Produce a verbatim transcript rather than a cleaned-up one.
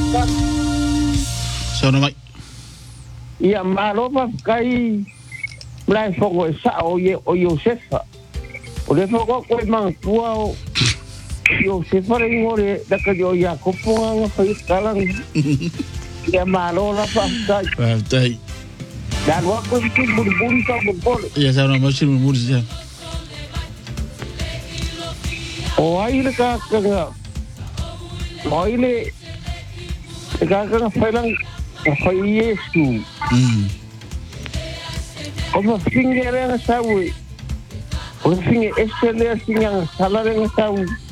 Sono mai. Ia malopa kai lai fogo e sa o ye o Josefa. O le fogo ko mangpua o Josefa re ngore da ka yo ya ko ponga nga fa kalang. Ia malola pa kai. Ah, tai. Dan wa ko ki burbun ka burbol. Ia sa no masin mursi. O ai le ka ka. O ai le ka ka fa lang fa Yesu. Mm. O ma finge re nga sawi. O finge esele singa salare nga sawi.